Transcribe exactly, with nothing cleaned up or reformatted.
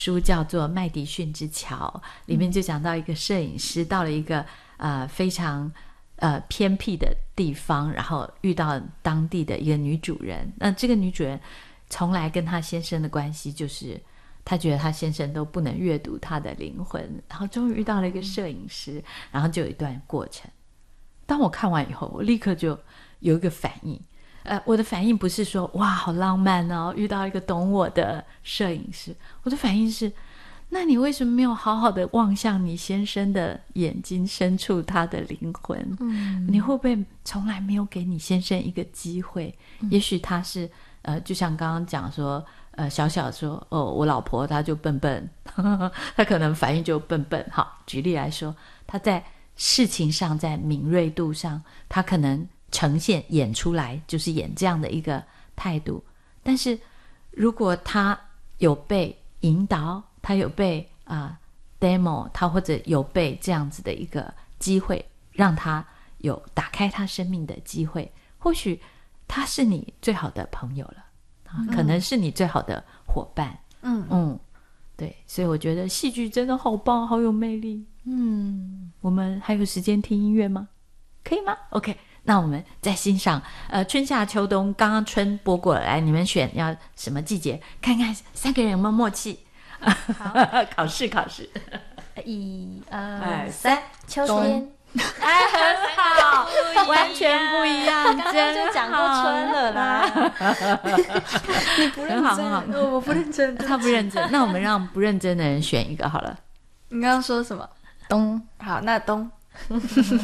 书叫做《麦迪逊之桥》，里面就讲到一个摄影师到了一个呃非常呃偏僻的地方，然后遇到当地的一个女主人。那这个女主人从来跟她先生的关系就是她觉得她先生都不能阅读她的灵魂，然后终于遇到了一个摄影师，然后就有一段过程。当我看完以后，我立刻就有一个反应，呃，我的反应不是说哇好浪漫哦，遇到一个懂我的摄影师，我的反应是，那你为什么没有好好的望向你先生的眼睛深处他的灵魂？嗯，你会不会从来没有给你先生一个机会？嗯、也许他是呃，就像刚刚讲说，呃，小小说哦，我老婆她就笨笨，她可能反应就笨笨。好，举例来说，她在事情上，在敏锐度上，她可能呈现演出来就是演这样的一个态度。但是如果他有被引导，他有被啊、呃、demo， 他或者有被这样子的一个机会，让他有打开他生命的机会，或许他是你最好的朋友了、嗯、可能是你最好的伙伴。嗯嗯，对，所以我觉得戏剧真的好棒，好有魅力。嗯，我们还有时间听音乐吗？可以吗？ OK，那我们再欣赏呃春夏秋冬，刚刚春播过来，你们选要什么季节？看看三个人有没有默契。好考试考试， 一二三，秋天。 哎，很好，完全不一样， 刚刚就讲过春了啦。 你不认真，我不认真， 他不认真。那我们让不认真的人选一个好了。 你刚刚说什么？冬。好，那冬。